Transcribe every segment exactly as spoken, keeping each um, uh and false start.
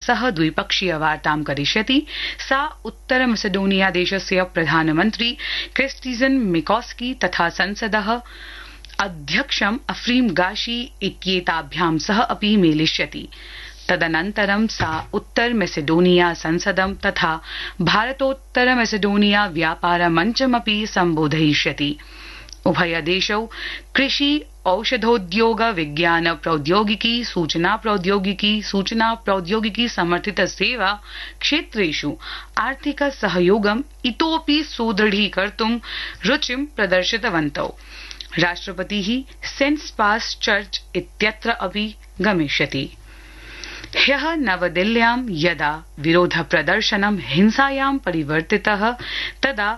सह द्विपक्षीय वार्तां करिष्यति। सा उत्तर मैसेडोनिया देशस्य प्रधानमन्त्री क्रिस्टिजन मिकोस्की तथा संसदः अध्यक्षम् अफ्रीम गाशी इत्येताभ्यां सह अपि मेलिष्यति। तदनन्तरं सा उत्तर मैसेडोनिया संसदं तथा भारतोत्तर मैसेडोनिया व्यापार मञ्चमपि सम्बोधयिष्यति। उभय देशौ कृषि, औषधोद्योग, विज्ञान प्रौद्योगिकी, सूचना प्रौद्योगिकी, सूचना प्रौद्योगिकी समर्थित सेवा क्षेत्रेषु आर्थिक सहयोगम् इतोपि सुदृढीकर्तुं रुचिं प्रदर्शितवन्तौ। राष्ट्रपतिः सेंट पाल्स चर्च इत्यत्र अपि गमिष्यति। ह्यः नवदिल्ल्यां यदा विरोध प्रदर्शनं हिंसायां परिवर्तितः तदा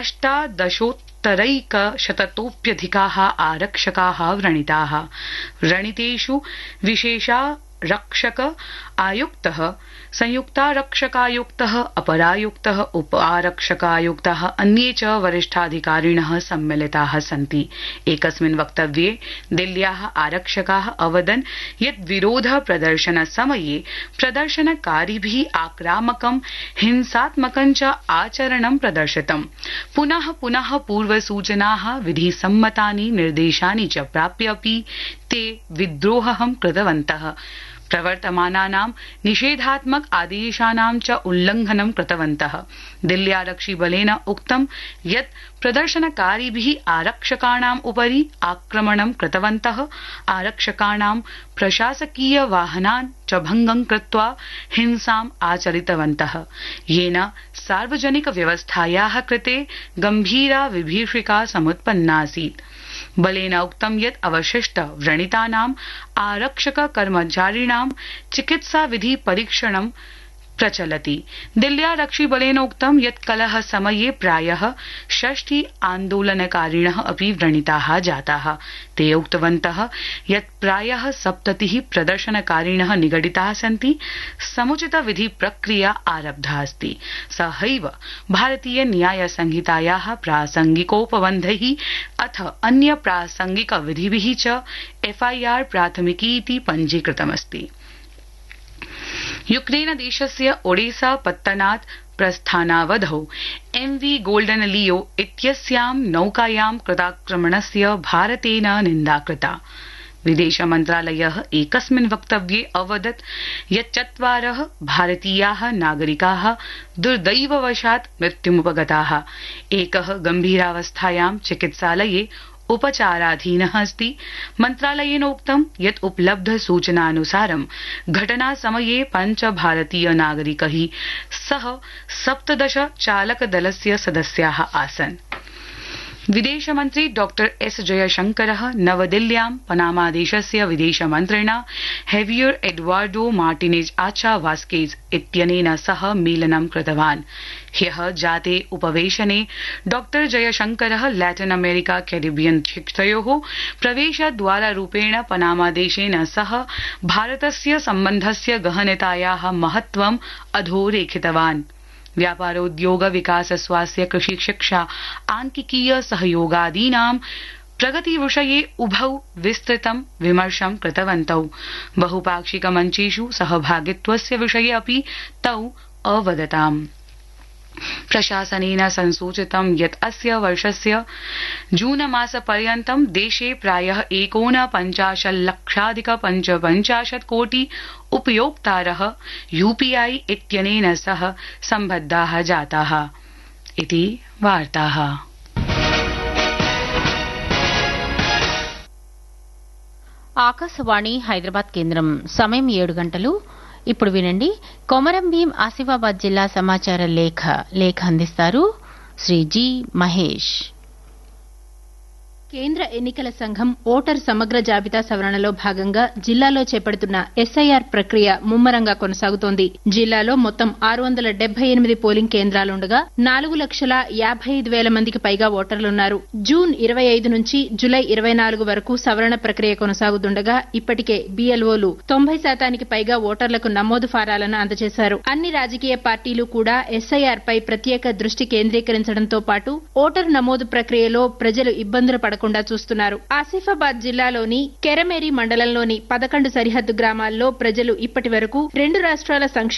अष्टादशोत्तरैकशततोऽप्यधिकाः आरक्षकाः व्रणिताः। व्रणितेषु विशेषारक्षक आयुक्तः, संयुक्तारक्षकायुक्तः, अपरायुक्तः, उप आरक्षकायुक्तः, अन्ये च वरिष्ठाधिकारिणः सम्मिलिताः सन्ति। एकस्मिन् वक्तव्ये दिल्ल्याः आरक्षकाः अवदन् यत् विरोध प्रदर्शन समये प्रदर्शनकारिभिः आक्रामकं, हिंसात्मकं च आचरणं प्रदर्शितम्। पुनः पुनः पूर्वसूचनाः, विधिसम्मतानि निर्देशानि च प्राप्यापि ते विद्रोहं कृतवन्तः। प्रवर्तमानानां निषेधात्मक आदेशानां च उल्लंघनं कृतवन्तः। दिल्ल्यारक्षिबलेन उक्तं यत् प्रदर्शनकारिभिः आरक्षकाणाम् उपरि आक्रमणं कृतवन्तः। आरक्षकाणां प्रशासकीय वाहनान् च भङ्गं कृत्वा हिंसाम् आचरितवन्तः, येन सार्वजनिक व्यवस्थायाः कृते गम्भीरा विभीषिका समुत्पन्नासीत्। बलेन उक्तं यत् अवशिष्ट व्रणितानाम् आरक्षक कर्मचारिणां चिकित्सा विधि परीक्षणं प्रचलति। दिल्ल्यारक्षिबलेन उक्तं यत् कलह समये प्रायः षष्टि आन्दोलनकारिणः अपि व्रणिताः जाताः। ते उक्तवन्तः यत् प्रायः सप्ततिः प्रदर्शनकारिणः निगडिताः सन्ति। समुचित विधि प्रक्रिया आरब्धा अस्ति। सहैव भारतीय न्याय संहितायाः प्रासंगिकोपबन्धैः अथ अन्य प्रासंगिक विधिभिः च एफआईआर प्राथमिकीति पञ्जीकृतमस्ति। यूक्रेन देशस्य ओडेसा पत्तनात् प्रस्थानावधौ एमवी गोल्डन लियो इत्यस्यां नौकायां कृताक्रमणस्य भारतेन निन्दा कृता। विदेश मन्त्रालयः एकस्मिन् वक्तव्ये अवदत् यत् चत्वारः भारतीयाः नागरिकाः दुर्दैववशात् मृत्युमुपगताः। एकः गम्भीरावस्थायां चिकित्सालये उपचाराधीनः अस्ति। मन्त्रालयेन उक्तं यत् उपलब्ध सूचनानुसारं घटनासमये पञ्च भारतीय नागरिकैः सह सप्तदश चालकदलस्य सदस्याः आसन्। विदेशमन्त्री डॉक्टर एस जयशंकरः नवदिल्ल्यां पनामादेशस्य विदेशमन्त्रिणा हेवियर एडवार्डो मार्टिनेज आचा वास्केज इत्यनेन सह मेलनं कृतवान्। ह्यः जाते उपवेशने डॉक्टर जयशंकरः लैटिन अमेरिका कैरिबियन क्षेत्रयोः प्रवेशद्वाररूपेण पनामादेशेन सह भारतस्य सम्बन्धस्य गहनतायाः महत्त्वम् अधोरेखितवान्। व्यापारोद्योग, विकास, स्वास्थ्य, कृषि, शिक्षा, आंकिकीय सहयोगादीनां प्रगतिविषये उभौ विस्तृतं विमर्शं कृतवन्तौ। बहुपाक्षिक मञ्चेषु सहभागित्वस्य विषये अपि तौ अवदताम्। प्रशासनेन संसूचितं यत् अस्य वर्षस्य जूनमासपर्यन्तं देशे प्रायः एकोनपञ्चाशल्लक्षाधिक पञ्चपञ्चाशत् कोटि उपयोक्तारः यूपीआई इत्यनेन सह सम्बद्धाः जाताः इति वार्ताः। ఆకాశవాణి హైదరాబాద్ కేంద్రం సమయం ఏడు గంటలు. ఇప్పుడు వినండి కొమరం భీం ఆసిఫాబాద్ జిల్లా సమాచార లేఖ లేఖ అందిస్తారు శ్రీ జి మహేష్. కేంద్ర ఎన్నికల సంఘం ఓటర్ సమగ్ర జాబితా సవరణలో భాగంగా జిల్లాలో చేపడుతున్న ఎస్ఐఆర్ ప్రక్రియ ముమ్మరంగా కొనసాగుతోంది. జిల్లాలో మొత్తం ఆరు వందల డెబ్బై ఎనిమిది పోలింగ్ కేంద్రాలుండగా నాలుగు లక్షల యాభై ఐదు వేల మందికి పైగా ఓటర్లున్నారు. జూన్ ఇరవై ఐదు నుంచి జులై ఇరవై నాలుగు వరకు సవరణ ప్రక్రియ కొనసాగుతుండగా ఇప్పటికే బీఎల్ఓలు తొంభై శాతానికి పైగా ఓటర్లకు నమోదు ఫారాలను అందజేశారు. అన్ని రాజకీయ పార్టీలు కూడా ఎస్ఐఆర్ పై ప్రత్యేక దృష్టి కేంద్రీకరించడంతో పాటు ఓటర్ నమోదు ప్రక్రియలో ప్రజలు ఇబ్బందులు పడ చూస్తున్నారు. ఆసిఫాబాద్ జిల్లాలోని కెరమేరి మండలంలోని పదకొండు సరిహద్దు గ్రామాల్లో ప్రజలు ఇప్పటి వరకు రెండు రాష్ట్రాల సంక్షేమ